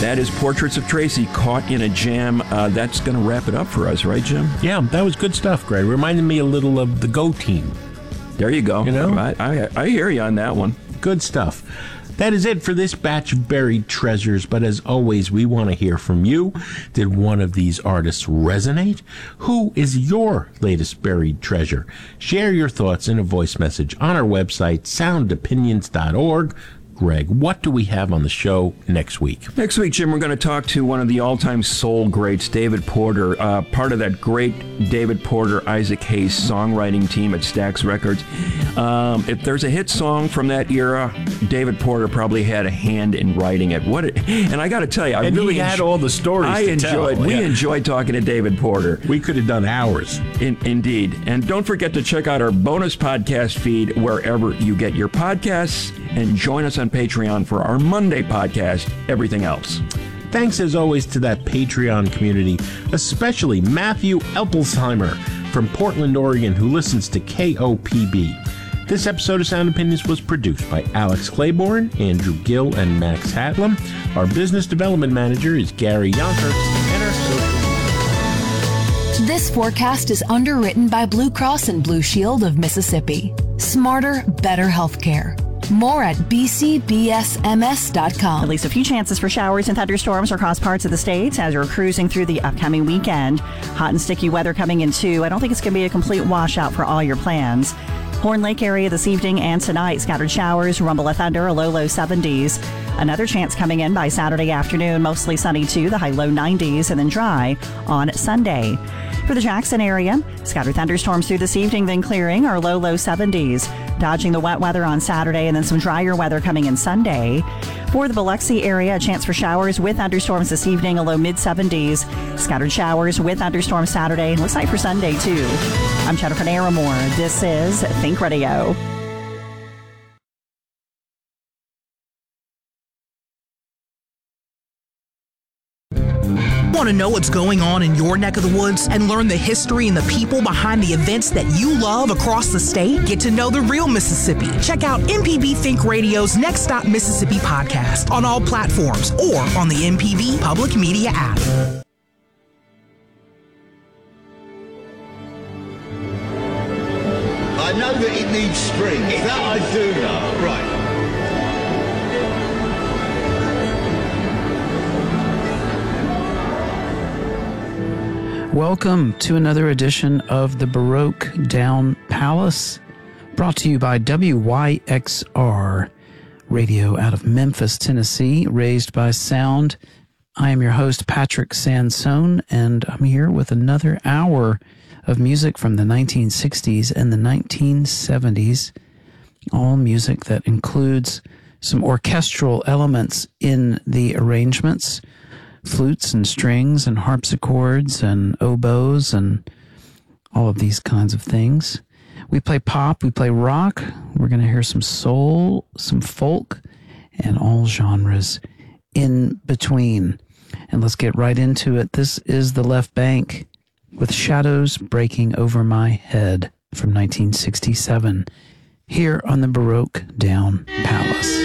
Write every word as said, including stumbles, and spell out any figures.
That is Portraits of Tracy, Caught in a Jam. Uh, that's going to wrap it up for us, right, Jim? Yeah, that was good stuff, Greg. Reminded me a little of the Go Team. There you go. You know? I, I, I hear you on that one. Good stuff. That is it for this batch of buried treasures, but as always, we want to hear from you. Did one of these artists resonate? Who is your latest buried treasure? Share your thoughts in a voice message on our website, sound opinions dot org. Greg, what do we have on the show next week? Next week, Jim, we're going to talk to one of the all-time soul greats, David Porter, uh, part of that great David Porter, Isaac Hayes songwriting team at Stax Records. Um, if there's a hit song from that era, David Porter probably had a hand in writing it. What? It, and I got to tell you, I and really he had enjoy, all the stories I to enjoyed. tell. We yeah. enjoyed talking to David Porter. We could have done hours. In, indeed. And don't forget to check out our bonus podcast feed wherever you get your podcasts, and join us on Patreon for our Monday podcast, Everything Else. Thanks, as always, to that Patreon community, especially Matthew Elpelsheimer from Portland, Oregon, who listens to K O P B. This episode of Sound Opinions was produced by Alex Claiborne, Andrew Gill, and Max Hatlam. Our business development manager is Gary Yonker, and our social... This forecast is underwritten by Blue Cross and Blue Shield of Mississippi. Smarter, better healthcare. More at b c b s m s dot com. At least a few chances for showers and thunderstorms across parts of the state as you're cruising through the upcoming weekend. Hot and sticky weather coming in, too. I don't think it's going to be a complete washout for all your plans. Horn Lake area this evening and tonight. Scattered showers, rumble of thunder, a low, low seventies. Another chance coming in by Saturday afternoon. Mostly sunny, too. The high, low nineties, and then dry on Sunday. For the Jackson area, scattered thunderstorms through this evening, then clearing, our low, low seventies. Dodging the wet weather on Saturday, and then some drier weather coming in Sunday. For the Biloxi area, a chance for showers with thunderstorms this evening, a low mid seventies. Scattered showers with thunderstorms Saturday, and looks like for Sunday, too. I'm Jennifer Naramore. This is Think Radio. Want to know what's going on in your neck of the woods and learn the history and the people behind the events that you love across the state? Get to know the real Mississippi. Check out M P B Think Radio's Next Stop Mississippi podcast on all platforms or on the M P B Public Media app. I know that it needs springs. That I do know. Right. Welcome to another edition of the Baroque Down Palace, brought to you by W Y X R Radio out of Memphis, Tennessee, raised by sound. I am your host, Patrick Sansone, and I'm here with another hour of music from the nineteen sixties and the nineteen seventies, all music that includes some orchestral elements in the arrangements, flutes and strings and harpsichords and oboes and all of these kinds of things. We play pop, we play rock, we're going to hear some soul, some folk, and all genres in between. And let's get right into it. This is The Left Bank with Shadows Breaking Over My Head from nineteen sixty-seven here on the Baroque Down Palace.